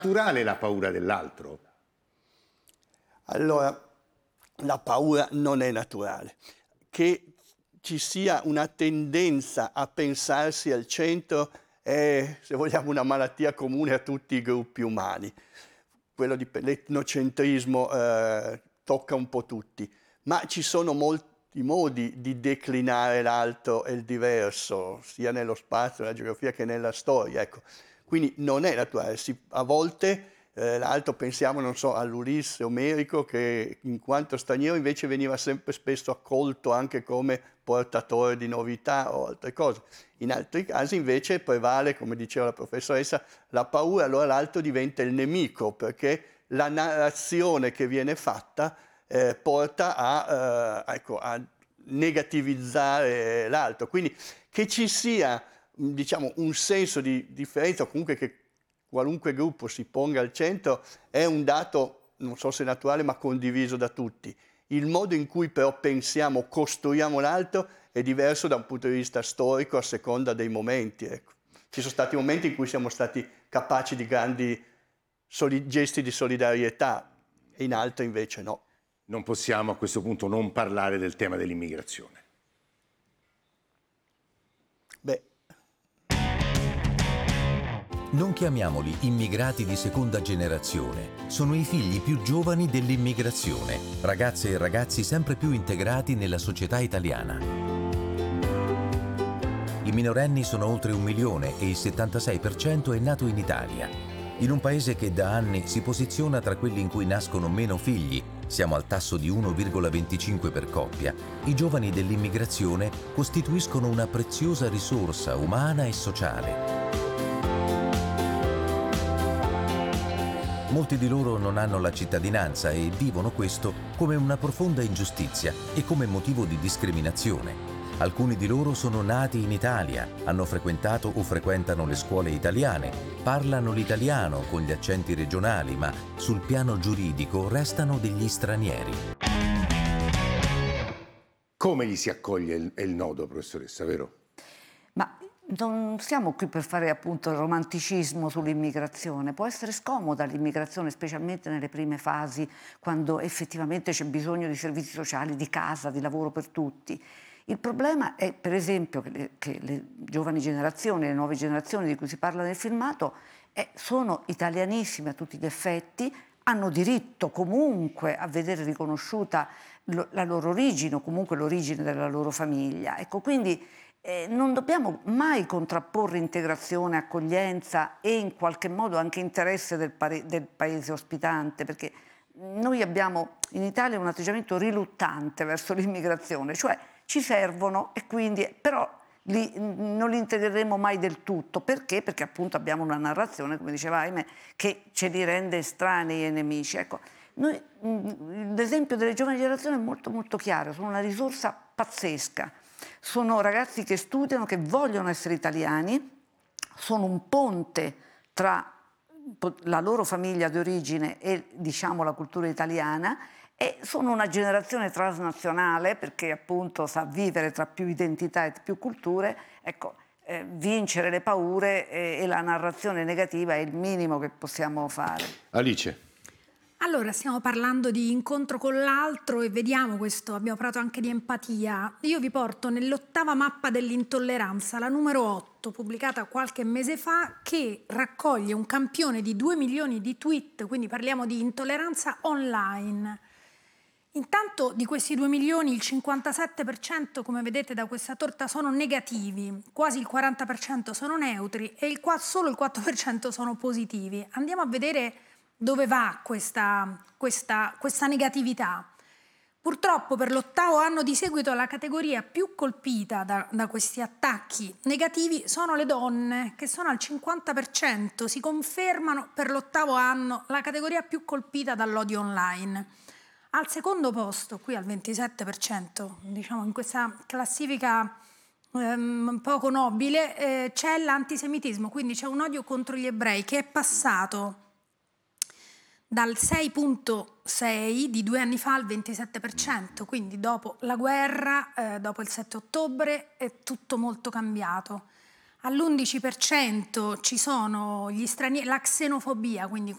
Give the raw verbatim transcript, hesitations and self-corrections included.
Naturale la paura dell'altro? Allora, la paura non è naturale. Che ci sia una tendenza a pensarsi al centro è, se vogliamo, una malattia comune a tutti i gruppi umani. Quello di l'etnocentrismo eh, tocca un po' tutti, ma ci sono molti modi di declinare l'altro e il diverso, sia nello spazio, nella geografia che nella storia. Ecco. Quindi non è naturale. Si, a volte eh, l'altro, pensiamo, non so, all'Ulisse omerico, che in quanto straniero invece veniva sempre spesso accolto anche come portatore di novità o altre cose. In altri casi invece prevale, come diceva la professoressa, la paura, allora l'altro diventa il nemico, perché la narrazione che viene fatta eh, porta a, eh, ecco, a negativizzare l'altro. Quindi che ci sia, diciamo, un senso di differenza, o comunque che qualunque gruppo si ponga al centro, è un dato, non so se naturale, ma condiviso da tutti. Il modo in cui però pensiamo, costruiamo l'altro è diverso da un punto di vista storico a seconda dei momenti. Ecco. Ci sono stati momenti in cui siamo stati capaci di grandi gesti di solidarietà e in altri invece no. Non possiamo a questo punto non parlare del tema dell'immigrazione. Beh. Non chiamiamoli immigrati di seconda generazione, sono i figli più giovani dell'immigrazione, ragazze e ragazzi sempre più integrati nella società italiana. I minorenni sono oltre un milione e il settantasei per cento è nato in Italia. In un paese che da anni si posiziona tra quelli in cui nascono meno figli, siamo al tasso di uno virgola venticinque per coppia, i giovani dell'immigrazione costituiscono una preziosa risorsa umana e sociale. Molti di loro non hanno la cittadinanza e vivono questo come una profonda ingiustizia e come motivo di discriminazione. Alcuni di loro sono nati in Italia, hanno frequentato o frequentano le scuole italiane, parlano l'italiano con gli accenti regionali, ma sul piano giuridico restano degli stranieri. Come li si accoglie il, è il nodo, professoressa, vero? Ma non siamo qui per fare appunto il romanticismo sull'immigrazione. Può essere scomoda l'immigrazione, specialmente nelle prime fasi, quando effettivamente c'è bisogno di servizi sociali, di casa, di lavoro per tutti. Il problema è, per esempio, che le, che le giovani generazioni, le nuove generazioni di cui si parla nel filmato, eh, sono italianissime a tutti gli effetti, hanno diritto comunque a vedere riconosciuta lo, la loro origine o comunque l'origine della loro famiglia. Ecco, quindi eh, non dobbiamo mai contrapporre integrazione, accoglienza e in qualche modo anche interesse del, pare, del paese ospitante, perché noi abbiamo in Italia un atteggiamento riluttante verso l'immigrazione, cioè ci servono e quindi però li, non li integreremo mai del tutto. Perché? Perché appunto abbiamo una narrazione, come diceva Aime, che ce li rende estranei e nemici. Ecco, noi, l'esempio delle giovani generazioni è molto molto chiaro, sono una risorsa pazzesca, sono ragazzi che studiano, che vogliono essere italiani, sono un ponte tra la loro famiglia di origine e diciamo la cultura italiana, e sono una generazione transnazionale perché appunto sa vivere tra più identità e più culture. Ecco, eh, vincere le paure e, e la narrazione negativa è il minimo che possiamo fare. Alice. Allora, stiamo parlando di incontro con l'altro e vediamo questo, abbiamo parlato anche di empatia. Io vi porto nell'ottava mappa dell'intolleranza, la numero otto, pubblicata qualche mese fa, che raccoglie un campione di due milioni di tweet, quindi parliamo di intolleranza online. Intanto di questi due milioni il cinquantasette per cento, come vedete da questa torta, sono negativi, quasi il quaranta per cento sono neutri e il, solo il quattro per cento sono positivi. Andiamo a vedere dove va questa, questa, questa negatività. Purtroppo per l'ottavo anno di seguito la categoria più colpita da, da questi attacchi negativi sono le donne, che sono al cinquanta per cento, si confermano per l'ottavo anno la categoria più colpita dall'odio online. Al secondo posto, qui al ventisette per cento, diciamo in questa classifica ehm, poco nobile, eh, c'è l'antisemitismo, quindi c'è un odio contro gli ebrei che è passato dal sei virgola sei di due anni fa al ventisette per cento, quindi dopo la guerra, eh, dopo il sette ottobre, è tutto molto cambiato. All'undici per cento ci sono gli stranieri, la xenofobia, quindi